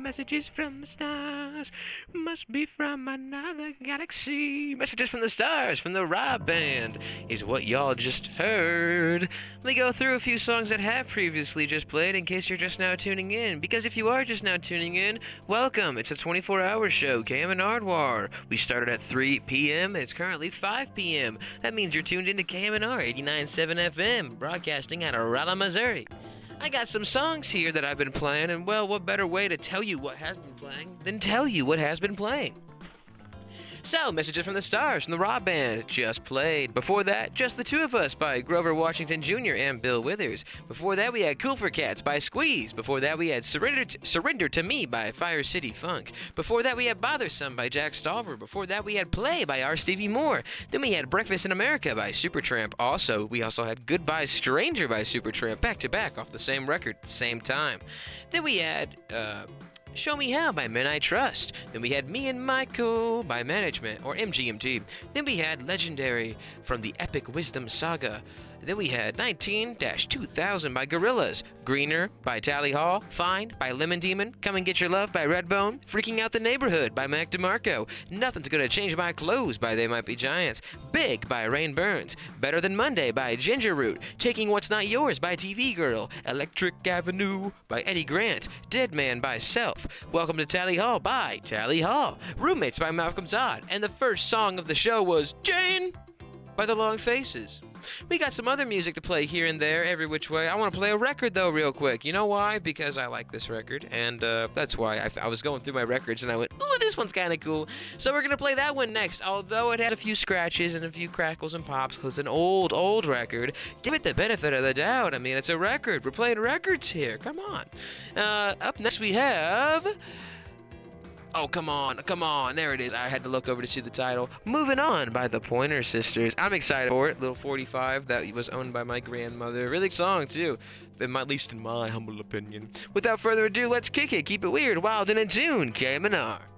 Messages from the stars. Must be from another galaxy. Messages from the stars from the Rob Band is what y'all just heard. Let me go through a few songs that have previously just played in case you're just now tuning in. Because if you are just now tuning in, welcome. It's a 24-hour show, KM and Ardwar. We started at 3 p.m. and it's currently 5 p.m. That means you're tuned into KMNR 89.7 FM, broadcasting out of Rolla, Missouri. I got some songs here that I've been playing, and well, what better way to tell you what has been playing than tell you what has been playing? So, Messages from the Stars from the Rob Band just played. Before that, Just the Two of Us by Grover Washington Jr. and Bill Withers. Before that, we had Cool for Cats by Squeeze. Before that, we had Surrender to Me by Fire City Funk. Before that, we had Bothersome by Jack Stauber. Before that, we had Play by R. Stevie Moore. Then we had Breakfast in America by Supertramp. We also had Goodbye Stranger by Supertramp, back to back off the same record, same time. Then we had, Show Me How by Men I Trust. Then we had Me and Michael by Management, or MGMT. Then we had Legendary from the Epic Wisdom Saga. Then we had 19-2000 by Gorillaz, Greener by Tally Hall, Fine by Lemon Demon, Come and Get Your Love by Redbone, Freaking Out the Neighborhood by Mac DeMarco, Nothing's Gonna Change My Clothes by They Might Be Giants, Big by Rain Burns, Better Than Monday by Ginger Root, Taking What's Not Yours by TV Girl, Electric Avenue by Eddie Grant, Dead Man by Self, Welcome to Tally Hall by Tally Hall, Roommates by Malcolm Todd, and the first song of the show was Jane by The Long Faces. We got some other music to play here and there, every which way. I want to play a record, though, real quick. You know why? Because I like this record, and that's why I was going through my records, and I went, ooh, this one's kind of cool. So we're going to play that one next, although it had a few scratches and a few crackles and pops, because it's an old record. Give it the benefit of the doubt. I mean, it's a record. We're playing records here. Come on. Up next we have... Oh, come on, there it is. I had to look over to see the title. Moving On by the Pointer Sisters. I'm excited for it. Little 45 that was owned by my grandmother. Really good song, too, at least in my humble opinion. Without further ado, let's kick it. Keep it weird, wild, and in tune. KMNR.